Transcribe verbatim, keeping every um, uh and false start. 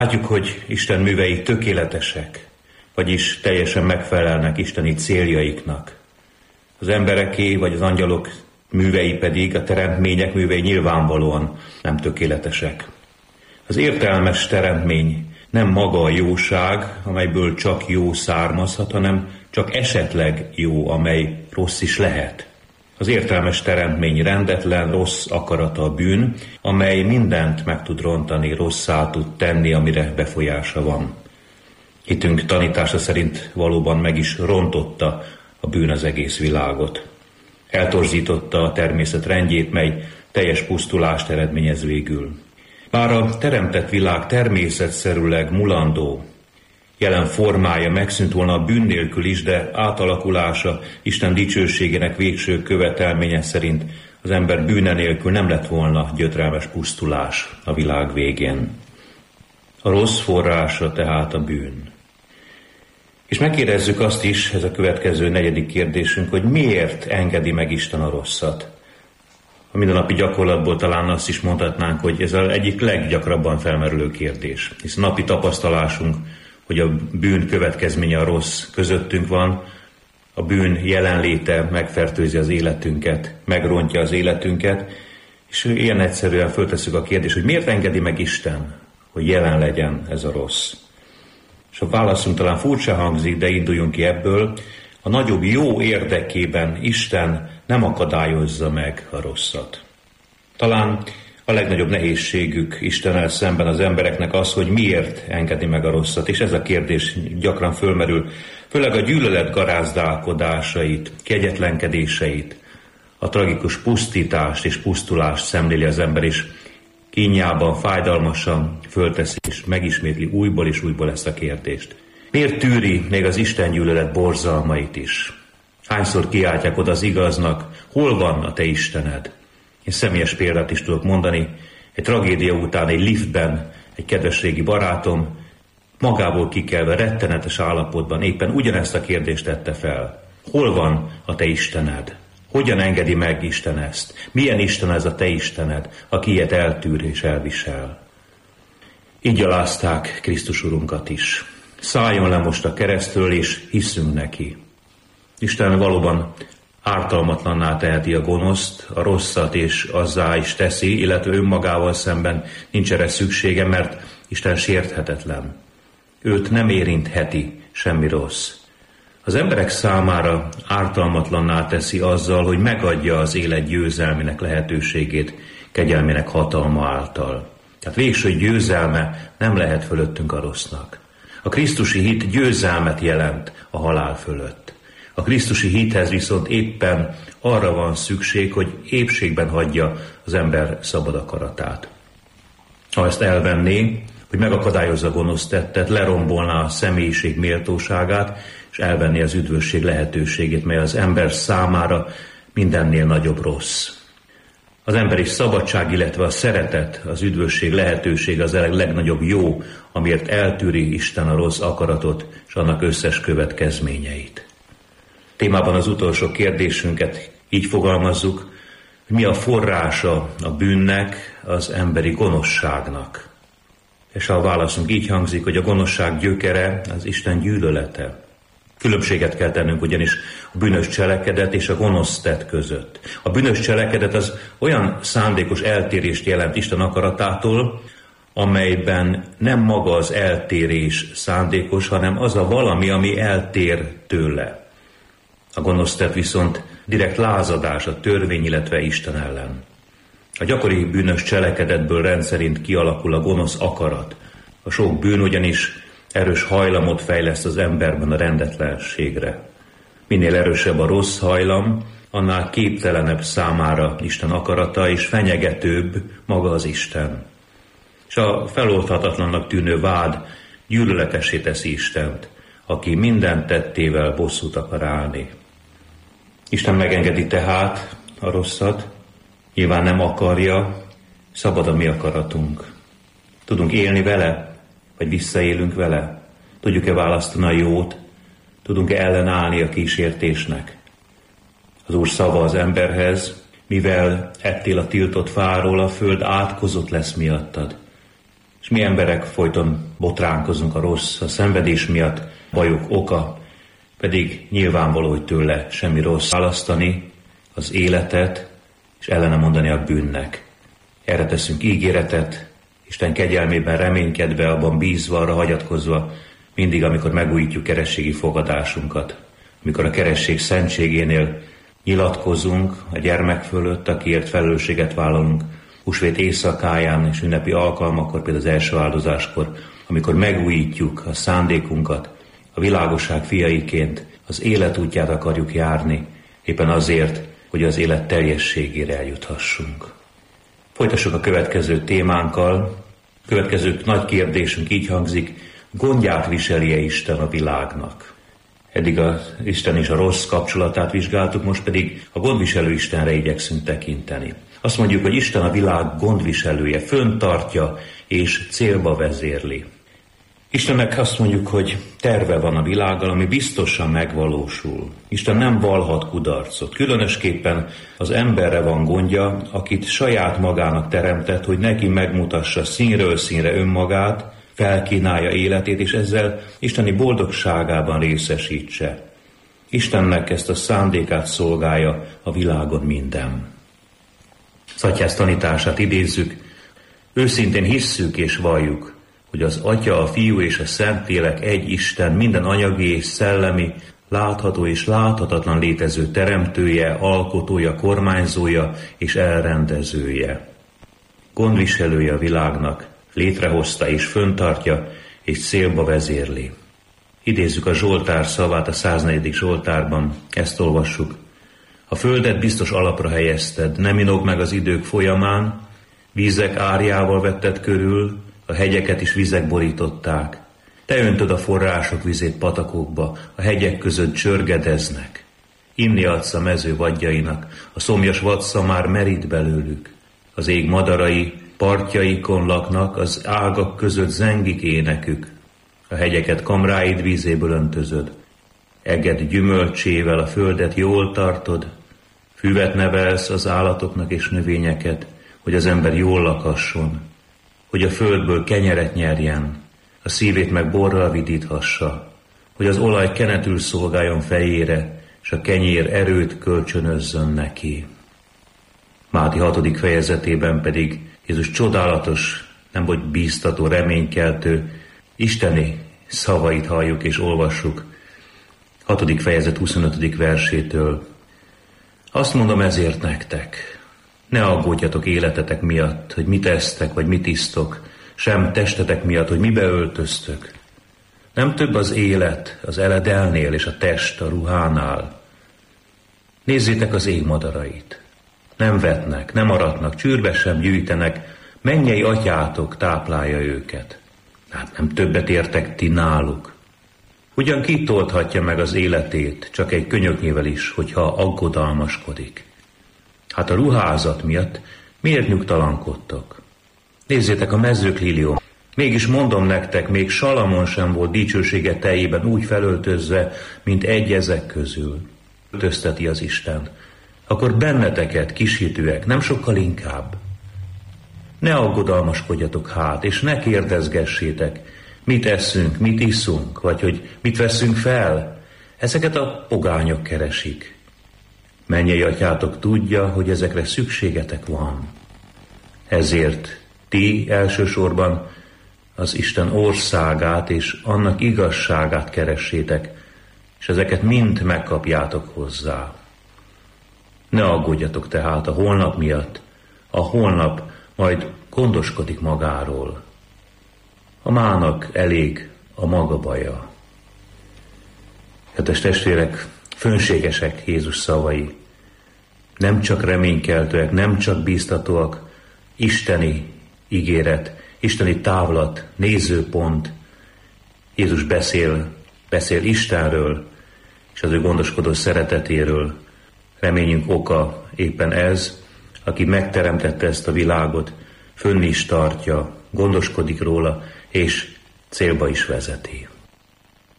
Látjuk, hogy Isten művei tökéletesek, vagyis teljesen megfelelnek isteni céljaiknak. Az embereké vagy az angyalok művei pedig, a teremtmények művei nyilvánvalóan nem tökéletesek. Az értelmes teremtmény nem maga a jóság, amelyből csak jó származhat, hanem csak esetleg jó, amely rossz is lehet. Az értelmes teremtmény rendetlen, rossz akarata a bűn, amely mindent meg tud rontani, rosszá tud tenni, amire befolyása van. Hitünk tanítása szerint valóban meg is rontotta a bűn az egész világot. Eltorzította a természet rendjét, mely teljes pusztulást eredményez végül. Bár a teremtett világ természetszerűleg mulandó, jelen formája megszűnt volna a bűn nélkül is, de átalakulása Isten dicsőségének végső követelménye szerint az ember bűne nélkül nem lett volna gyötrelmes pusztulás a világ végén. A rossz forrása tehát a bűn. És megkérdezzük azt is, ez a következő negyedik kérdésünk, hogy miért engedi meg Isten a rosszat? A mindennapi gyakorlatból talán azt is mondhatnánk, hogy ez az egyik leggyakrabban felmerülő kérdés. Hiszen napi tapasztalásunk, hogy a bűn következménye a rossz közöttünk van, a bűn jelenléte megfertőzi az életünket, megrontja az életünket, és ilyen egyszerűen föltesszük a kérdést, hogy miért engedi meg Isten, hogy jelen legyen ez a rossz. És a válaszunk talán furcsa hangzik, de induljunk ki ebből, a nagyobb jó érdekében Isten nem akadályozza meg a rosszat. Talán a legnagyobb nehézségük Istennel szemben az embereknek az, hogy miért engedi meg a rosszat, és ez a kérdés gyakran fölmerül, főleg a gyűlölet garázdálkodásait, kegyetlenkedéseit, a tragikus pusztítást és pusztulást szemléli az ember, és kínjában, fájdalmasan fölteszi, és megismétli újból és újból ezt a kérdést. Miért tűri még az Isten gyűlölet borzalmait is? Hányszor kiáltják oda az igaznak, hol van a te Istened? Én személyes példát is tudok mondani. Egy tragédia után egy liftben egy kedves régi barátom magából kikelve rettenetes állapotban éppen ugyanezt a kérdést tette fel. Hol van a te Istened? Hogyan engedi meg Isten ezt? Milyen Isten ez a te Istened, aki ilyet eltűr és elvisel? Így alázták Krisztus Urunkat is. Szálljon le most a keresztről, és hiszünk neki. Isten valóban ártalmatlanná teheti a gonoszt, a rosszat, és azzá is teszi, illetve önmagával szemben nincs erre szüksége, mert Isten sérthetetlen. Őt nem érintheti semmi rossz. Az emberek számára ártalmatlanná teszi azzal, hogy megadja az élet győzelmének lehetőségét kegyelmének hatalma által. Tehát végső győzelme nem lehet fölöttünk a rossznak. A krisztusi hit győzelmet jelent a halál fölött. A krisztusi hithez viszont éppen arra van szükség, hogy épségben hagyja az ember szabad akaratát. Ha ezt elvenné, hogy megakadályozza a gonosz tettet, lerombolná a személyiség méltóságát, és elvenné az üdvösség lehetőségét, mely az ember számára mindennél nagyobb rossz. Az emberi szabadság, illetve a szeretet, az üdvösség lehetőség az a legnagyobb jó, amiért eltűri Isten a rossz akaratot és annak összes következményeit. Témában az utolsó kérdésünket így fogalmazzuk, hogy mi a forrása a bűnnek, az emberi gonoszságnak. És a válaszunk így hangzik, hogy a gonoszság gyökere az Isten gyűlölete. Különbséget kell tennünk ugyanis a bűnös cselekedet és a gonosz tett között. A bűnös cselekedet az olyan szándékos eltérést jelent Isten akaratától, amelyben nem maga az eltérés szándékos, hanem az a valami, ami eltér tőle. A gonosz tett viszont direkt lázadás a törvény, illetve Isten ellen. A gyakori bűnös cselekedetből rendszerint kialakul a gonosz akarat. A sok bűn ugyanis erős hajlamot fejleszt az emberben a rendetlenségre. Minél erősebb a rossz hajlam, annál képtelenebb számára Isten akarata, és fenyegetőbb maga az Isten. És a feloldhatatlannak tűnő vád gyűlöletessé teszi Istent, aki minden tettével bosszút akar állni. Isten megengedi tehát a rosszat, nyilván nem akarja, szabad a mi akaratunk. Tudunk élni vele, vagy visszaélünk vele? Tudjuk-e választani a jót? Tudunk-e ellenállni a kísértésnek? Az Úr szava az emberhez, mivel ettél a tiltott fáról, a föld átkozott lesz miattad. És mi emberek folyton botránkozunk a rossz, a szenvedés miatt, bajok oka, pedig nyilvánvaló, hogy tőle semmi rossz. Választani az életet, és ellene mondani a bűnnek. Erre teszünk ígéretet, Isten kegyelmében reménykedve, abban bízva, arra hagyatkozva, mindig, amikor megújítjuk kerességi fogadásunkat. Amikor a keresség szentségénél nyilatkozunk a gyermek fölött, akiért felelősséget vállalunk, húsvét éjszakáján és ünnepi alkalmakkor, például az első áldozáskor, amikor megújítjuk a szándékunkat, a világosság fiaiként az élet útját akarjuk járni, éppen azért, hogy az élet teljességére eljuthassunk. Folytassuk a következő témánkkal. A következő nagy kérdésünk így hangzik: gondját viseli-e Isten a világnak? Eddig az Isten és a rossz kapcsolatát vizsgáltuk, most pedig a gondviselő Istenre igyekszünk tekinteni. Azt mondjuk, hogy Isten a világ gondviselője, fönntartja és célba vezérli. Istennek azt mondjuk, hogy terve van a világgal, ami biztosan megvalósul. Isten nem vallhat kudarcot. Különösképpen az emberre van gondja, akit saját magának teremtett, hogy neki megmutassa színről színre önmagát, felkínálja életét, és ezzel isteni boldogságában részesítse. Istennek ezt a szándékát szolgálja a világon minden. Atyász tanítását idézzük: őszintén hisszük és valljuk, hogy az Atya, a Fiú és a Szentlélek egy Isten, minden anyagi és szellemi, látható és láthatatlan létező teremtője, alkotója, kormányzója és elrendezője. Gondviselője a világnak, létrehozta és föntartja és célba vezérli. Idézzük a Zsoltár szavát a száznegyedik Zsoltárban, ezt olvassuk: a földet biztos alapra helyezted, nem inog meg az idők folyamán, vízek árjával vetted körül, a hegyeket is vizek borították. Te öntöd a források vizét patakokba, a hegyek között csörgedeznek. Inni adsz a mező vadjainak, a szomjas vadszamár merít belőlük. Az ég madarai partjaikon laknak, az ágak között zengik énekük. A hegyeket kamráid vízéből öntözöd. Eged gyümölcsével a földet jól tartod, füvet nevelsz az állatoknak és növényeket, hogy az ember jól lakasson, hogy a földből kenyeret nyerjen, a szívét meg borral vidíthassa, hogy az olaj kenetül szolgáljon fejére, és a kenyér erőt kölcsönözzön neki. Máté hatodik fejezetében pedig Jézus csodálatos, nem vagy bíztató, reménykeltő, isteni szavait halljuk és olvassuk. hatodik fejezet huszonötödik versétől. Azt mondom ezért nektek, ne aggódjatok életetek miatt, hogy mit esztek, vagy mit isztok, sem testetek miatt, hogy mibe öltöztök. Nem több az élet az eledelnél, és a test a ruhánál. Nézzétek az ég madarait. Nem vetnek, nem aratnak, csűrbe sem gyűjtenek, mennyei atyátok táplálja őket. Hát nem többet értek ti náluk. Ugyan ki tolthatja meg az életét, csak egy könyöknyével is, hogyha aggodalmaskodik. Hát a ruházat miatt miért nyugtalankodtok? Nézzétek a mezők lilium. Mégis mondom nektek, még Salamon sem volt dicsősége teljében úgy felöltözve, mint egy ezek közül. Öltözteti az Isten. Akkor benneteket, kishitűek, nem sokkal inkább. Ne aggodalmaskodjatok hát, és ne kérdezgessétek, mit eszünk, mit iszunk, vagy hogy mit veszünk fel. Ezeket a pogányok keresik. Mennyei atyátok tudja, hogy ezekre szükségetek van. Ezért ti elsősorban az Isten országát és annak igazságát keressétek, és ezeket mind megkapjátok hozzá. Ne aggódjatok tehát a holnap miatt, a holnap majd gondoskodik magáról. A mának elég a maga baja. Kedves testvérek, fönségesek Jézus szavai. Nem csak reménykeltőek, nem csak bíztatóak, isteni ígéret, isteni távlat, nézőpont. Jézus beszél, beszél Istenről, és az ő gondoskodó szeretetéről. Reményünk oka éppen ez, aki megteremtette ezt a világot, fönn is tartja, gondoskodik róla, és célba is vezeti.